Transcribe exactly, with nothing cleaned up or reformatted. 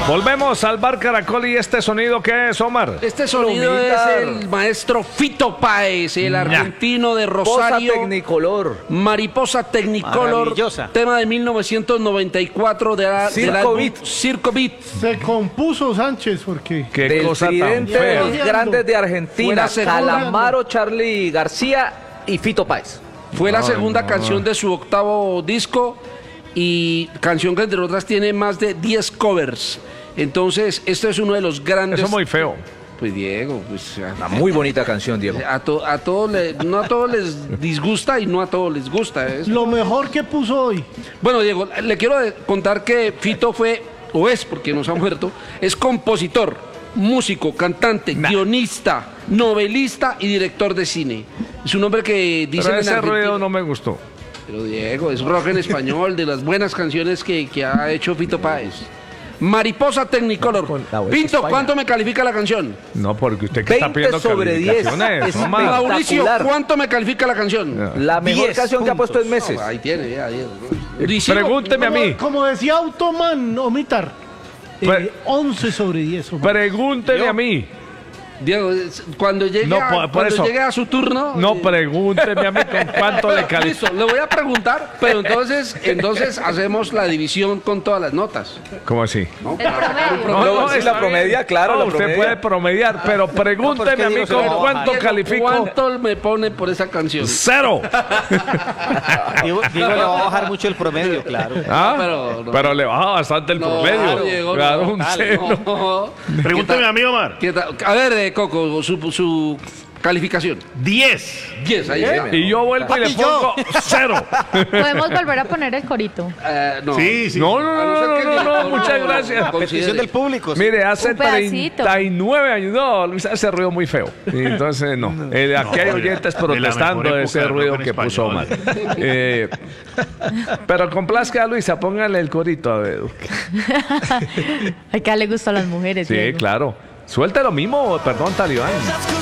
Volvemos al Bar Caracol y este sonido, ¿qué es, Omar? Este sonido Plumita. es el maestro Fito Páez, el argentino de Rosario. Mariposa Technicolor. Mariposa Technicolor. Maravillosa. Tema de mil novecientos noventa y cuatro de la, Circo del álbum Beat. Circo Beat. Se compuso Sánchez porque Qué Del cosa tan tridente de fea. los grandes de Fue Argentina, la segunda. Calamaro, Charly García y Fito Páez. Fue la Ay, segunda no. canción de su octavo disco y canción que entre otras tiene más de diez covers. Entonces, esto es uno de los grandes. Eso es muy feo. Pues Diego, pues a, Una muy bonita canción, Diego. a to- a todos le- no a todos les disgusta y no a todos les gusta. Es- lo mejor que puso hoy. Bueno, Diego, le quiero de- contar que Fito fue, o es, porque nos ha muerto, es compositor, músico, cantante, guionista, novelista y director de cine. Es un hombre que dice Pero en ese Argentina- ruido no me gustó. Pero Diego, es rock en español, de las buenas canciones que, que ha hecho Fito Páez. Mariposa Technicolor. la Vuelta a Pinto, España. ¿cuánto me califica la canción? No, porque usted que está veinte pidiendo sobre diez. calificaciones, Es Omar. espectacular. Mauricio, ¿cuánto me califica la canción? La mejor diez canción que ha puesto en meses. No, ahí tiene, ya, Diego. Mauricio, Pregúnteme a Como, mí. como decía Automan, Omitar, eh, Pre- once sobre diez. Omar. Pregúnteme a mí. Diego, es- cuando llegue, No, a, por- por cuando eso. llegue a su turno. No, eh, pregúnteme a mí con cuánto le califico. Listo, le voy a preguntar, pero entonces, entonces hacemos la división con todas las notas. ¿Cómo así? ¿no? El promedio. No, no, sí, está la promedia, bien. claro, No, la usted promedia. puede promediar, pero pregúnteme porque a mí Diego se con va a cuánto Diego, califico. ¿Cuánto me pone por esa canción? Cero. Diego, Diego le va a bajar mucho el promedio, claro. ¿Ah? pero no. Pero le baja bastante el No, promedio. Diego, Claro, no, un dale, cero. no. Pregúntame a mí, Omar. ¿Qué tal? A ver, eh, Coco, su, su calificación. diez. diez, ahí sí. Y yo vuelvo y le Papi, yo. pongo cero. Podemos volver a poner el corito. Eh, no. Sí, sí. No, no, A no, no ser no, que no, Diego no, no muchas lo gracias. A petición considere. del público. sí. Mire, hace Un pedacito. treinta y nueve años, no, Luis, ese ruido muy feo. Y entonces, no. Eh, aquí hay de la- oyentes de la protestando mejor de ese época del ruido rock en que puso Omar. español. Eh, pero complazca a Luisa, póngale el corito a ver. Acá le gustan las mujeres. Sí, Diego. claro. Suelte lo mismo, perdón, Talibán.